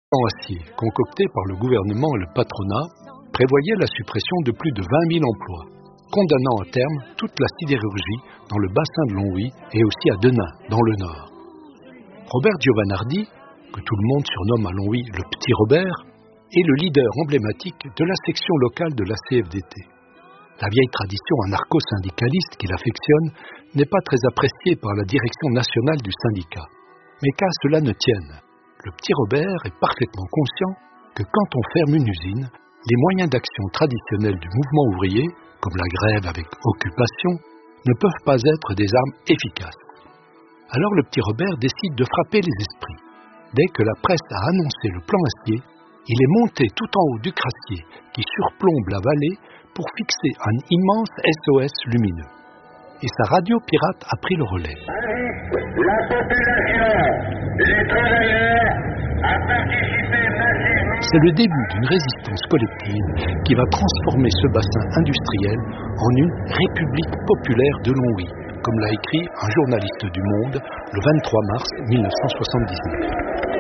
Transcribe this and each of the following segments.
plan acier concocté par le gouvernement et le patronat prévoyait la suppression de plus de 20 000 emplois, condamnant à terme toute la sidérurgie dans le bassin de Longwy et aussi à Denain, dans le nord. Robert Giovanardi, que tout le monde surnomme à Longwy le Petit Robert, est le leader emblématique de la section locale de la CFDT. La vieille tradition anarcho-syndicaliste qu'il affectionne n'est pas très appréciée par la direction nationale du syndicat. Mais qu'à cela ne tienne, le Petit Robert est parfaitement conscient que quand on ferme une usine, les moyens d'action traditionnels du mouvement ouvrier, comme la grève avec occupation, ne peuvent pas être des armes efficaces. Alors le Petit Robert décide de frapper les esprits. Dès que la presse a annoncé le plan acier, il est monté tout en haut du crassier qui surplombe la vallée pour fixer un immense SOS lumineux. Et sa radio pirate a pris le relais. La population, les travailleurs, a participé massivement. C'est le début d'une résistance collective qui va transformer ce bassin industriel en une république populaire de Longwy, comme l'a écrit un journaliste du Monde le 23 mars 1979.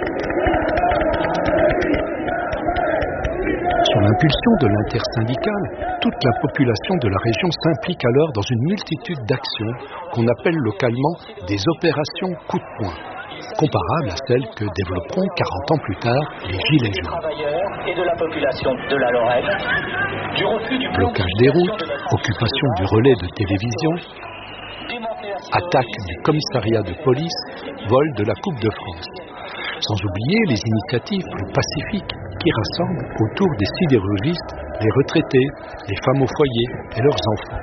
Sur l'impulsion de l'intersyndicale, toute la population de la région s'implique alors dans une multitude d'actions qu'on appelle localement des opérations coup de poing, comparables à celles que développeront 40 ans plus tard les Gilets jaunes. Et de la population de la Lorraine, du refus du blocage des routes, occupation du relais de télévision, attaque du commissariat de police, vol de la Coupe de France. Sans oublier les initiatives plus pacifiques qui rassemblent autour des sidérurgistes, les retraités, les femmes au foyer et leurs enfants.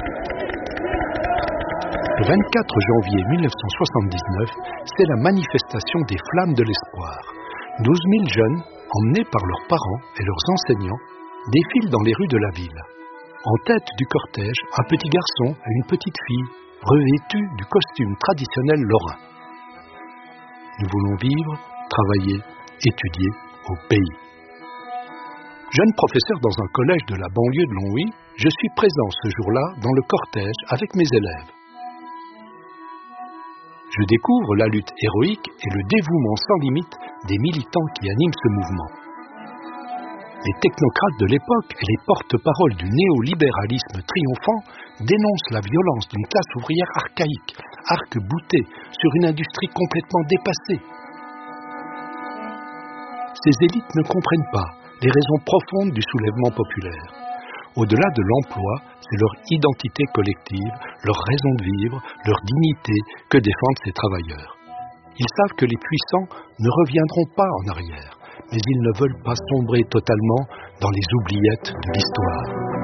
Le 24 janvier 1979, c'est la manifestation des Flammes de l'Espoir. 12 000 jeunes, emmenés par leurs parents et leurs enseignants, défilent dans les rues de la ville. En tête du cortège, un petit garçon et une petite fille, revêtus du costume traditionnel lorrain. Nous voulons vivre, travailler, étudier au pays. Jeune professeur dans un collège de la banlieue de Longwy, je suis présent ce jour-là dans le cortège avec mes élèves. Je découvre la lutte héroïque et le dévouement sans limite des militants qui animent ce mouvement. Les technocrates de l'époque et les porte-paroles du néolibéralisme triomphant dénoncent la violence d'une classe ouvrière archaïque, arc-boutée sur une industrie complètement dépassée. Ces élites ne comprennent pas les raisons profondes du soulèvement populaire. Au-delà de l'emploi, c'est leur identité collective, leur raison de vivre, leur dignité que défendent ces travailleurs. Ils savent que les puissants ne reviendront pas en arrière, mais ils ne veulent pas sombrer totalement dans les oubliettes de l'histoire.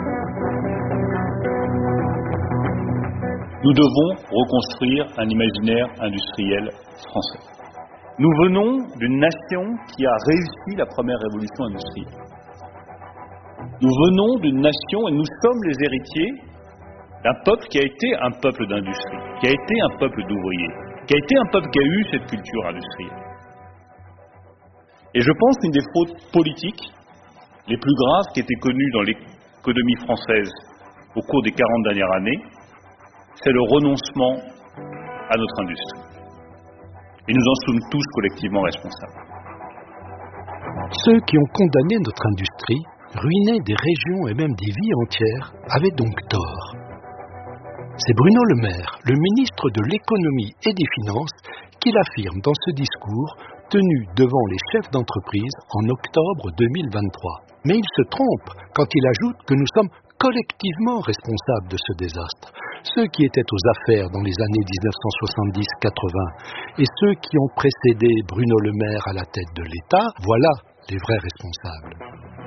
Nous devons reconstruire un imaginaire industriel français. Nous venons d'une nation qui a réussi la première révolution industrielle. Nous venons d'une nation et nous sommes les héritiers d'un peuple qui a été un peuple d'industrie, qui a été un peuple d'ouvriers, qui a été un peuple qui a eu cette culture industrielle. Et je pense qu'une des fautes politiques les plus graves qui étaient connues dans l'économie française au cours des 40 dernières années, c'est le renoncement à notre industrie. Et nous en sommes tous collectivement responsables. Ceux qui ont condamné notre industrie, ruiné des régions et même des vies entières, avaient donc tort. C'est Bruno Le Maire, le ministre de l'économie et des finances, qui l'affirme dans ce discours tenu devant les chefs d'entreprise en octobre 2023. Mais il se trompe quand il ajoute que nous sommes collectivement responsables de ce désastre. Ceux qui étaient aux affaires dans les années 1970-80 et ceux qui ont précédé Bruno Le Maire à la tête de l'État, voilà les vrais responsables.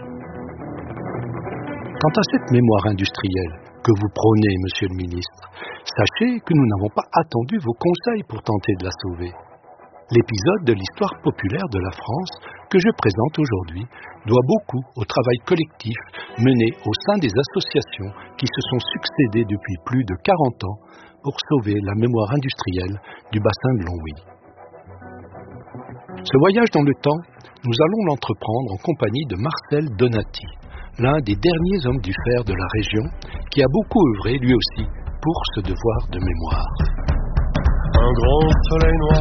Quant à cette mémoire industrielle que vous prônez, monsieur le ministre, sachez que nous n'avons pas attendu vos conseils pour tenter de la sauver. L'épisode de l'histoire populaire de la France que je présente aujourd'hui doit beaucoup au travail collectif mené au sein des associations qui se sont succédées depuis plus de 40 ans pour sauver la mémoire industrielle du bassin de Longwy. Ce voyage dans le temps, nous allons l'entreprendre en compagnie de Marcel Donati, l'un des derniers hommes du fer de la région qui a beaucoup œuvré lui aussi pour ce devoir de mémoire. Un grand soleil noir